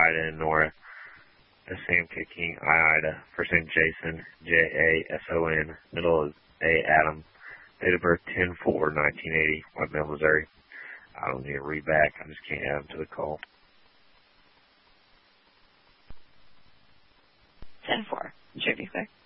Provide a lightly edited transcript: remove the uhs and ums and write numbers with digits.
Ida and Nora. S. Sam K. King, I, Ida. First name Jason, Jason. Middle is A. Adam. Date of birth 10/4/1980, White Mill, Missouri. I don't need to read back. I just can't add them to the call. 10-4. Should be clear.